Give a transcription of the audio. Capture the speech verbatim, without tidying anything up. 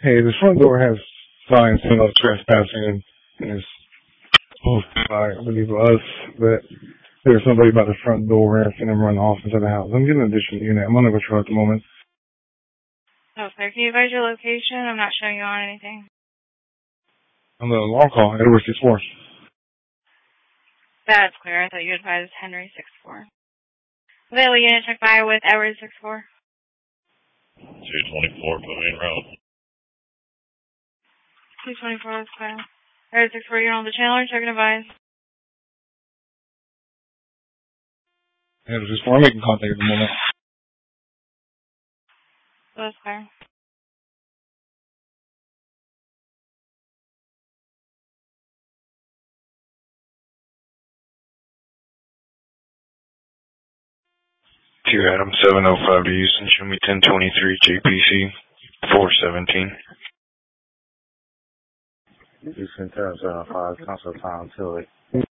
Hey, the front door has signs saying no trespassing, and it's posted by, I believe, us, but there's somebody by the front door and I've seen them run off into the house. I'm getting an additional unit. I'm on the patrol at the moment. Oh, sir, can you advise your location? I'm not showing you on anything. On the alarm call, Edward six four. That's clear. I thought you advised Henry six four. Available unit check by with Edward six four. two twenty-four, put me in route. two twenty-four, that's clear. Edward six four, you're on the channel. Check and advise. Edward six four, I'm making contact at the moment. That's clear. Two Adam seven oh five to Houston, show me ten twenty-three J P C four seventeen. Houston ten seven five, console time till it.